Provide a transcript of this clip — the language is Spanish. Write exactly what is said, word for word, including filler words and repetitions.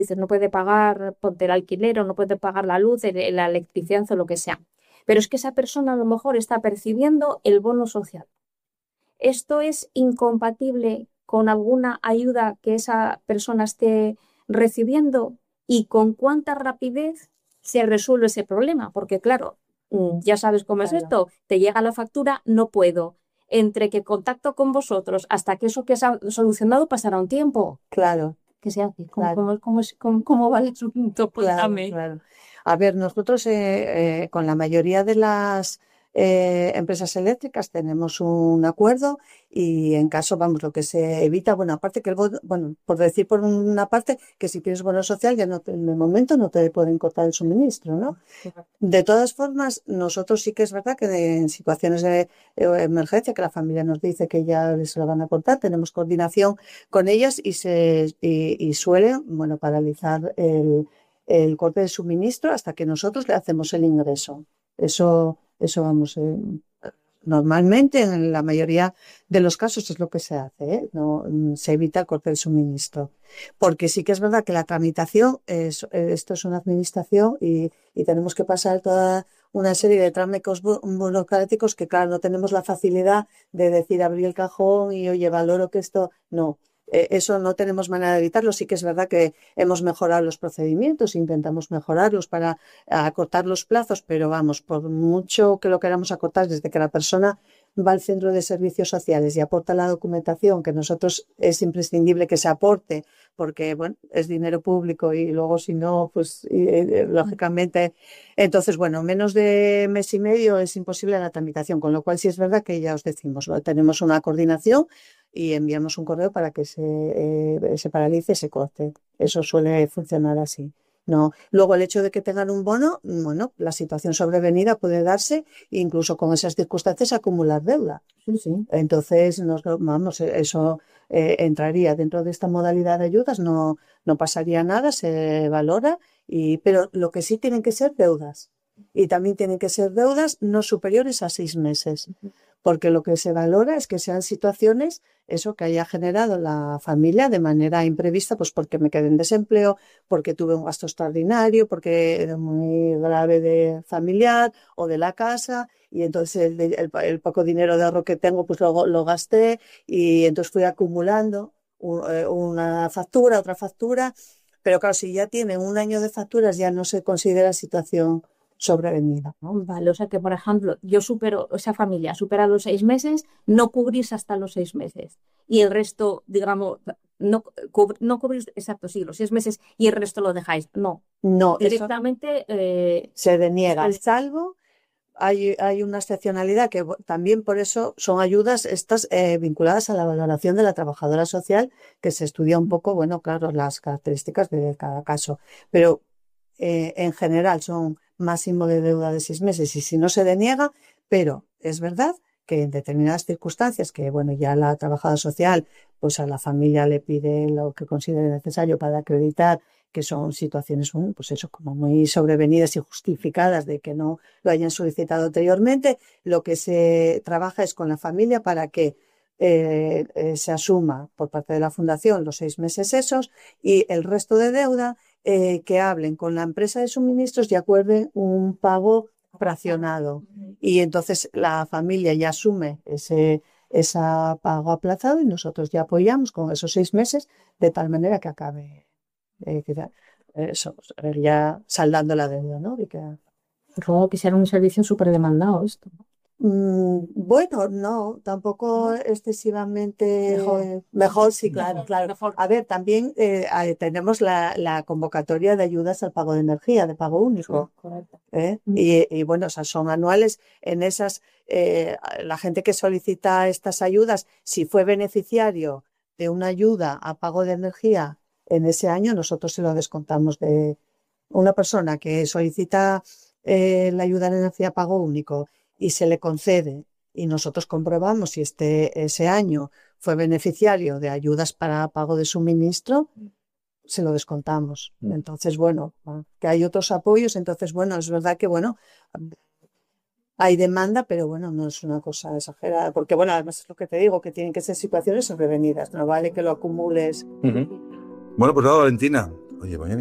dices, no puede pagar, ponte el alquiler o no puede pagar la luz, el- la electricidad o lo que sea. Pero es que esa persona a lo mejor está percibiendo el bono social. ¿Esto es incompatible con alguna ayuda que esa persona esté recibiendo? ¿Y con cuánta rapidez se resuelve ese problema? Porque claro, mm, ya sabes cómo es Claro, esto, te llega la factura, no puedo. Entre que contacto con vosotros hasta que eso que se ha solucionado pasará un tiempo. claro, ¿Qué se hace? ¿Cómo, claro. cómo, cómo, es- cómo- cómo va el asunto? Claro, Cuéntame. claro. A ver, nosotros eh, eh, con la mayoría de las eh, empresas eléctricas tenemos un acuerdo y en caso, vamos, lo que se evita, bueno, aparte que el bono, bueno, por decir por una parte, que si tienes bono social ya no te- en el momento no te pueden cortar el suministro, ¿no? De todas formas, nosotros sí que es verdad que en situaciones de eh, emergencia, que la familia nos dice que ya se lo van a cortar, tenemos coordinación con ellas y se y, y suelen, bueno, paralizar el, el corte de suministro hasta que nosotros le hacemos el ingreso. Eso, eso vamos, eh, normalmente en la mayoría de los casos es lo que se hace, ¿eh? No, mm, se evita el corte del suministro. Porque sí que es verdad que la tramitación, es, eh, esto es una administración y, y tenemos que pasar toda una serie de trámites bu- burocráticos que, claro, no tenemos la facilidad de decir abrir el cajón y, oye, valoro que esto, no. Eh, Eso no tenemos manera de evitarlo. Sí que es verdad que hemos mejorado los procedimientos, intentamos mejorarlos para acortar los plazos, pero vamos, por mucho que lo queramos acortar, desde que la persona va al centro de servicios sociales y aporta la documentación, que nosotros es imprescindible que se aporte, porque bueno, es dinero público y luego si no, pues y, eh, lógicamente, entonces bueno, menos de mes y medio es imposible la tramitación, con lo cual sí es verdad que ya os decimos, ¿no? Tenemos una coordinación y enviamos un correo para que se, eh, se paralice, se corte. Eso suele funcionar así. No. Luego, el hecho de que tengan un bono, bueno, la situación sobrevenida puede darse, incluso con esas circunstancias, acumular deuda. Sí, sí. Entonces, nos, vamos, eso eh, entraría dentro de esta modalidad de ayudas, no, no pasaría nada, se valora, y, pero lo que sí tienen que ser deudas. Y también tienen que ser deudas no superiores a seis meses, porque lo que se valora es que sean situaciones, eso que haya generado la familia de manera imprevista, pues porque me quedé en desempleo, porque tuve un gasto extraordinario, porque era muy grave de familiar o de la casa, y entonces el, el, el poco dinero de ahorro que tengo, pues lo, lo gasté, y entonces fui acumulando un, eh, una factura, otra factura, pero claro, si ya tienen un año de facturas, ya no se considera situación sobrevenida. ¿No? Vale, o sea que, por ejemplo, yo supero, esa familia supera los seis meses, no cubrís hasta los seis meses. Y el resto, digamos, no, cub- no cubrís, exacto, sí, los seis meses y el resto lo dejáis. No, No, eso directamente eh, se deniega, se- salvo hay, hay una excepcionalidad que bo- también por eso son ayudas estas eh, vinculadas a la valoración de la trabajadora social, que se estudia un poco, bueno, claro, las características de cada caso. Pero eh, en general son máximo de deuda de seis meses y si no se deniega, pero es verdad que en determinadas circunstancias, que bueno, ya la trabajadora social, pues a la familia le pide lo que considere necesario para acreditar que son situaciones, bueno, pues eso, como muy sobrevenidas y justificadas de que no lo hayan solicitado anteriormente, lo que se trabaja es con la familia para que eh, eh, se asuma por parte de la fundación los seis meses esos y el resto de deuda eh, que hablen con la empresa de suministros y acuerden un pago fraccionado. Y entonces la familia ya asume ese, ese pago aplazado y nosotros ya apoyamos con esos seis meses de tal manera que acabe eh, que ya, eso, ya saldando la deuda, ¿no? Y que, supongo que será un servicio súper demandado esto, Mm, bueno, no, tampoco ¿no? Mejor, excesivamente mejor, sí, claro, mejor, claro. mejor. A ver, también eh, eh, tenemos la, la convocatoria de ayudas al pago de energía, de pago Sí, único, correcto. ¿eh? Mm. Y, y bueno, o sea, son anuales. En esas, eh, la gente que solicita estas ayudas, si fue beneficiario de una ayuda a pago de energía en ese año, nosotros se lo descontamos de una persona que solicita eh, la ayuda de energía a pago único y se le concede y nosotros comprobamos si este, ese año fue beneficiario de ayudas para pago de suministro, se lo descontamos. Entonces, bueno, que hay otros apoyos, entonces, bueno, es verdad que, bueno, hay demanda, pero bueno, no es una cosa exagerada, porque, bueno, además es lo que te digo, que tienen que ser situaciones sobrevenidas, no vale que lo acumules. Ujú. Bueno, pues nada, Valentina. Oye, voy a